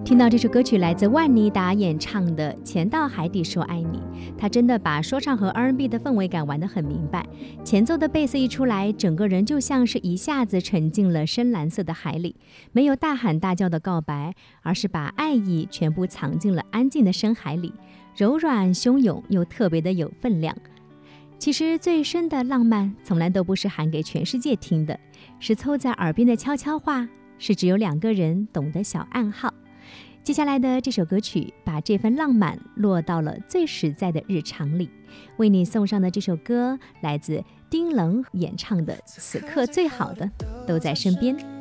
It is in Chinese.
听到这首歌曲来自万妮达演唱的《潜到海底说爱你》，他真的把说唱和 R&B 的氛围感玩得很明白。前奏的贝斯一出来，整个人就像是一下子沉进了深蓝色的海里，没有大喊大叫的告白，而是把爱意全部藏进了安静的深海里，柔软汹涌又特别的有分量。其实最深的浪漫从来都不是喊给全世界听的，是凑在耳边的悄悄话，是只有两个人懂的小暗号。接下来的这首歌曲把这份浪漫落到了最实在的日常里，为你送上的这首歌来自丁冷演唱的《此刻最好的都在身边》。